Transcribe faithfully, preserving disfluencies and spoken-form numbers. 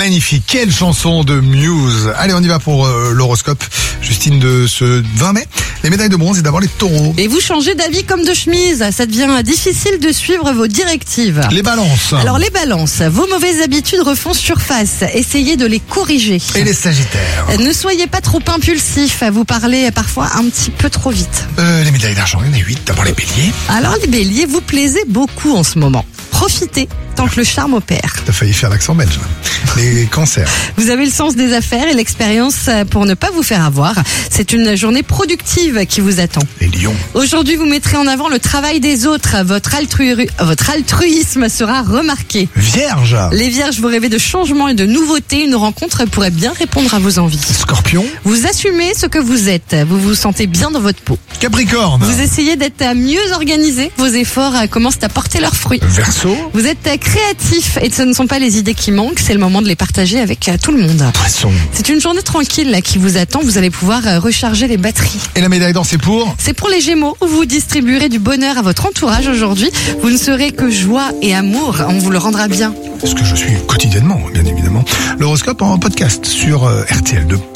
Magnifique, quelle chanson de Muse. Allez, on y va pour euh, l'horoscope, Justine, de ce vingt mai. Les médailles de bronze et d'abord les taureaux. Et vous changez d'avis comme de chemise, ça devient difficile de suivre vos directives. Les balances. Alors les balances, vos mauvaises habitudes refont surface, essayez de les corriger. Et les sagittaires. Ne soyez pas trop impulsif, vous parlez parfois un petit peu trop vite. Euh, les médailles d'argent, il y en a huit. D'abord les béliers. Alors les béliers, vous plaisez beaucoup en ce moment. Profitez tant que le charme opère. T'as failli faire l'accent belge. Les cancers. Vous avez le sens des affaires et l'expérience pour ne pas vous faire avoir. C'est une journée productive qui vous attend. Les lions. Aujourd'hui, vous mettrez en avant le travail des autres. Votre, altru... Votre altruisme sera remarqué. Vierge. Les vierges, vous rêvez de changement et de nouveautés. Une rencontre pourrait bien répondre à vos envies. Scorpion. Vous assumez ce que vous êtes. Vous vous sentez bien dans votre peau. Capricorne. Vous essayez d'être mieux organisé. Vos efforts commencent à porter leurs fruits. Verseau. Vous êtes créatif et ce ne sont pas les idées qui manquent. C'est le moment de les partager avec tout le monde. Poisson. C'est une journée tranquille là, qui vous attend. Vous allez pouvoir recharger les batteries. Et la médaille d'or, c'est pour C'est pour les Gémeaux. Vous distribuerez du bonheur à votre entourage aujourd'hui. Vous ne serez que joie et amour. On vous le rendra bien. ce que je suis quotidiennement, bien évidemment. L'horoscope en podcast sur R T L deux.